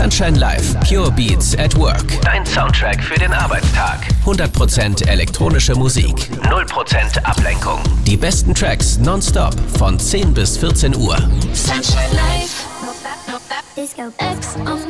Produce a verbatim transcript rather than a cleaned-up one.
Sunshine Live, Pure Beats at Work. Dein Soundtrack für den Arbeitstag. hundert Prozent elektronische Musik. null Prozent Ablenkung. Die besten Tracks nonstop von zehn bis vierzehn Uhr. Sunshine Live. Disco X on